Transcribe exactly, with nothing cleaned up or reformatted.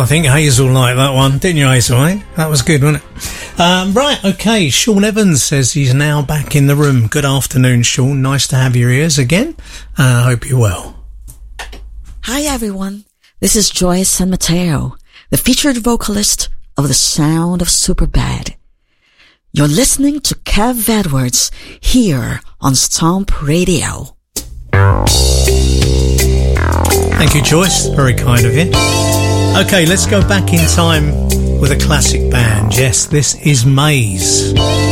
I think Hazel liked that one, didn't you, Hazel, eh? That was good, wasn't it? Um, right, okay, Sean Evans says he's now back in the room. Good afternoon, Sean. Nice to have your ears again. I uh, hope you're well. Hi, everyone. This is Joyce San Mateo, the featured vocalist of The Sound of Superbad. You're listening to Kev Edwards here on Stomp Radio. Thank you, Joyce. Very kind of you. Okay, let's go back in time with a classic band. Yes, this is Maze.